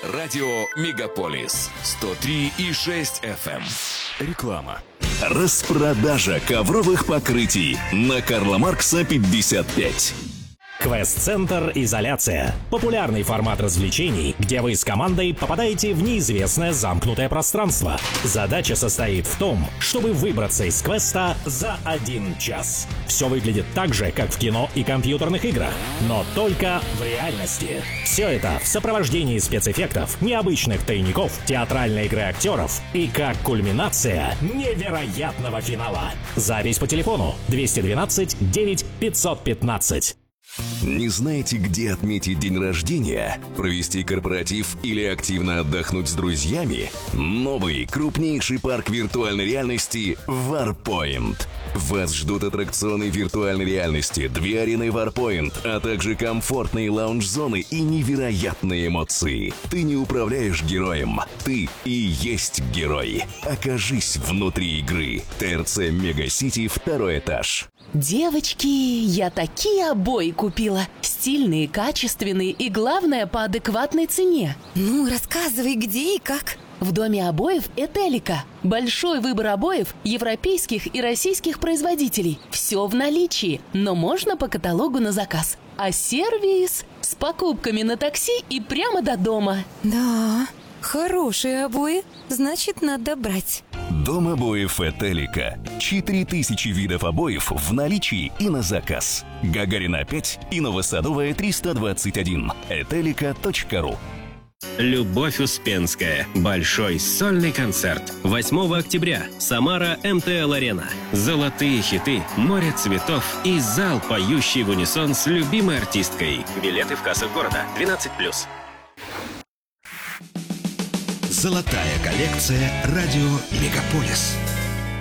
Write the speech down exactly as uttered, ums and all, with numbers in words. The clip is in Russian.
Радио Мегаполис сто три и шесть эф эм. Реклама. Распродажа ковровых покрытий на Карла Маркса пятьдесят пять. Квест-центр «Изоляция» – популярный формат развлечений, где вы с командой попадаете в неизвестное замкнутое пространство. Задача состоит в том, чтобы выбраться из квеста за один час. Все выглядит так же, как в кино и компьютерных играх, но только в реальности. Все это в сопровождении спецэффектов, необычных тайников, театральной игры актеров и как кульминация невероятного финала. Запись по телефону двести двенадцать девять пятьсот пятнадцать. Не знаете, где отметить день рождения, провести корпоратив или активно отдохнуть с друзьями? Новый, крупнейший парк виртуальной реальности Warpoint. Вас ждут аттракционы виртуальной реальности, две арены Warpoint, а также комфортные лаунж-зоны и невероятные эмоции. Ты не управляешь героем, ты и есть герой. Окажись внутри игры. ТРЦ Мегасити, второй этаж. Девочки, я такие обои купила. Стильные, качественные и, главное, по адекватной цене. Ну, рассказывай, где и как. В доме обоев «Этелика». Большой выбор обоев европейских и российских производителей. Все в наличии, но можно по каталогу на заказ. А сервис с покупками на такси и прямо до дома. Да, хорошие обои, значит, надо брать. Дом обоев «Этелика». четыре тысячи видов обоев в наличии и на заказ. Гагарина пять и Новосадовая триста двадцать один. этелика точка ру. Любовь Успенская. Большой сольный концерт. восьмого октября. Самара эм тэ эл-арена. Золотые хиты, море цветов и зал, поющий в унисон с любимой артисткой. Билеты в кассах города. двенадцать плюс. Золотая коллекция «Радио Мегаполис».